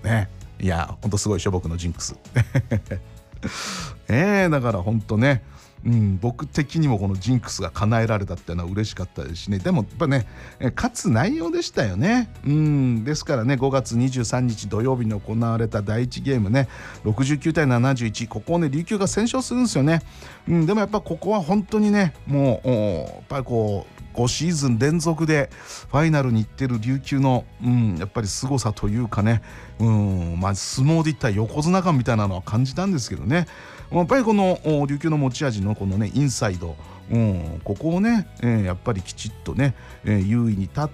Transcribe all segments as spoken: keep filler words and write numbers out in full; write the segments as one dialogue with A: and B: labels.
A: ね。いやほんとすごいでしょ僕のジンクスえー、だからほんとね、うん、僕的にもこのジンクスが叶えられたっていうのは嬉しかったですしね。でもやっぱね勝つ内容でしたよね。うんですからねごがつにじゅうさんにち土曜日に行われただいいちゲームねろくじゅうきゅうたいななじゅういち、ここをね琉球が先勝するんですよね。うん、でもやっぱここは本当にねもうやっぱりこうごシーズン連続でファイナルに行ってる琉球の、うん、やっぱり凄さというかね、うんまあ、相撲で言ったら横綱感みたいなのは感じたんですけどね。やっぱりこの琉球の持ち味のこのねインサイド、うん、ここをね、えー、やっぱりきちっとね、えー、優位に立って、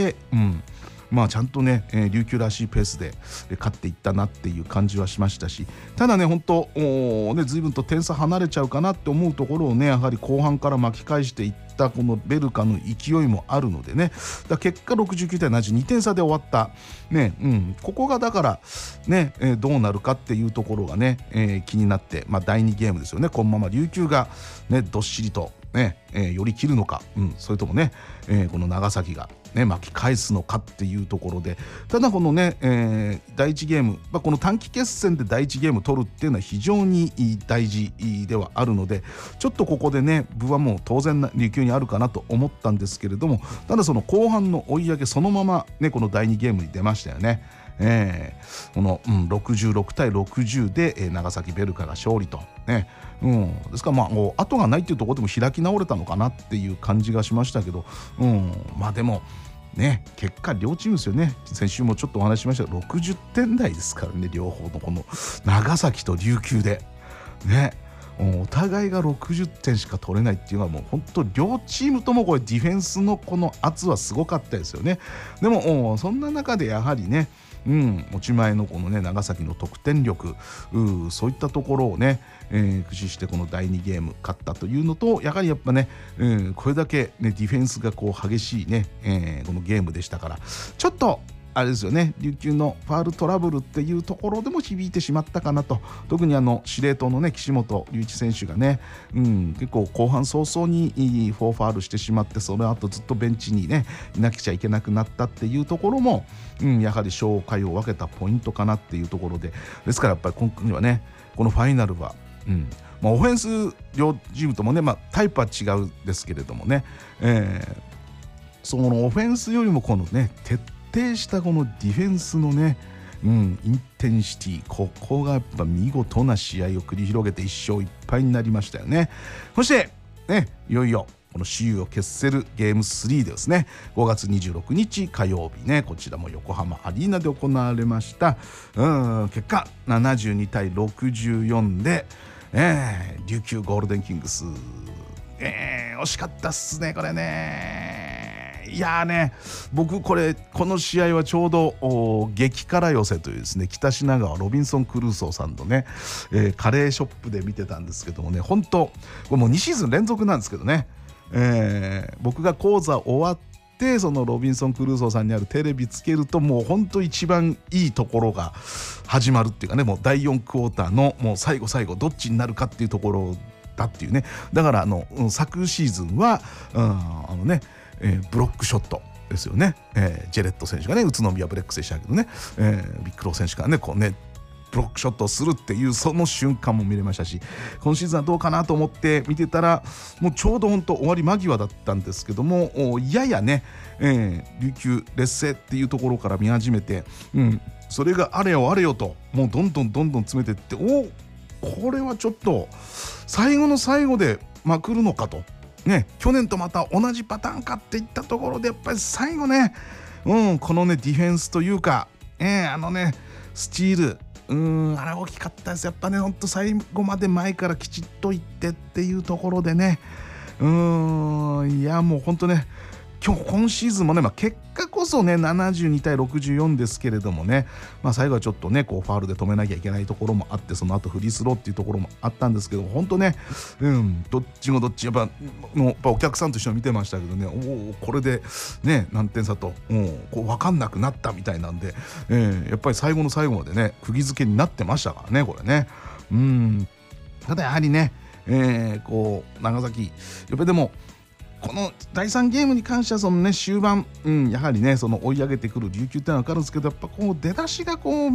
A: うんまあちゃんとね、えー、琉球らしいペースで勝っていったなっていう感じはしましたし、ただね本当ね随分と点差離れちゃうかなって思うところをねやはり後半から巻き返していったこのベルカの勢いもあるのでね、だ結果ろくじゅうきゅうたいななじゅうにてん差で終わったね、うん、ここがだからね、えー、どうなるかっていうところがね、えー、気になって、まあだいにゲームですよね。このまま琉球がねどっしりとね、えー、寄り切るのか、うん、それともね、えー、この長崎がね巻き返すのかっていうところで、ただこのね、えー、だいいちゲーム、まあ、この短期決戦でだいいちゲーム取るっていうのは非常に大事ではあるので、ちょっとここでね分はもう当然な琉球にあるかなと思ったんですけれども、ただその後半の追い上げそのままねこのだいにゲームに出ましたよね。えー、この、うん、ろくじゅうろくたいろくじゅうで、えー、長崎ベルカが勝利とね、うん、ですからまあもう後がないっていうところでも開き直れたのかなっていう感じがしましたけど、うん、まあでもね結果両チームですよね。先週もちょっとお話ししましたがろくじゅってん台ですからね、両方のこの長崎と琉球でね。お互いがろくじゅってんしか取れないっていうのはもう本当両チームともこれディフェンスのこの圧はすごかったですよね。でもそんな中でやはりね、うん、持ち前のこのね長崎の得点力、うそういったところをね、えー、駆使してこのだいにゲーム勝ったというのと、やはりやっぱね、うん、これだけ、ね、ディフェンスがこう激しいね、えー、このゲームでしたから、ちょっとあれですよね、琉球のファールトラブルっていうところでも響いてしまったかなと。特にあの司令塔のね岸本隆一選手がね、うん、結構後半早々にフォーファールしてしまって、その後ずっとベンチにねいなくちゃいけなくなったっていうところも、うん、やはり勝敗を分けたポイントかなっていうところで、ですからやっぱり今回はねこのファイナルは、うんまあ、オフェンス両チームともね、まあ、タイプは違うですけれどもね、えー、そのオフェンスよりもこのね徹底徹底したこのディフェンスのね、うん、インテンシティ、ここがやっぱ見事な試合を繰り広げていっ勝いっ敗になりましたよね。そしてねいよいよこの雌雄を決せるゲームスリーですね、ごがつにじゅうろくにち火曜日ね、こちらも横浜アリーナで行われました。うん結果ななじゅうにたいろくじゅうよんで、えー、琉球ゴールデンキングス、えー、惜しかったっすねこれね。いやーね、僕これこの試合はちょうど激辛寄せというですね北品川ロビンソン・クルーソーさんのね、えー、カレーショップで見てたんですけどもね、本当これもうにシーズン連続なんですけどね、えー、僕が講座終わってそのロビンソン・クルーソーさんにあるテレビつけるともう本当一番いいところが始まるっていうかね、もうだいよんクォーターのもう最後最後どっちになるかっていうところだっていうね。だからあの昨シーズンは、うん、あのねえー、ブロックショットですよね、えー、ジェレット選手がね宇都宮ブレックスでしたけどね、えー、ビックロー選手がねこうねブロックショットをするっていうその瞬間も見れましたし、今シーズンはどうかなと思って見てたらもうちょうど本当終わり間際だったんですけども、ややね、えー、琉球劣勢っていうところから見始めて、うん、それがあれよあれよともうどんどんどんどん詰めていって、おこれはちょっと最後の最後でまくるのかとね、去年とまた同じパターンかっていったところでやっぱり最後ね、うん、このねディフェンスというか、えー、あのねスチール、うん、あれ大きかったですやっぱね。ほんと最後まで前からきちっといってっていうところでね、うーんいやもうほんとね今日今シーズンもね、まあ、結果こそねななじゅうにたいろくじゅうよんですけれどもね、まあ、最後はちょっとねこうファウルで止めなきゃいけないところもあって、その後フリースローっていうところもあったんですけど、本当ね、うん、どっちもどっちやっぱもうやっぱお客さんとしては見てましたけどね、おおこれでね何点差とこう分かんなくなったみたいなんで、えー、やっぱり最後の最後までね釘付けになってましたからねこれね。うんただやはりね、えー、こう長崎やっぱりでもこのだいさんゲームに関してはそのね終盤、うん、やはりねその追い上げてくる琉球ってのは分かるんですけど、やっぱこう出だしがこう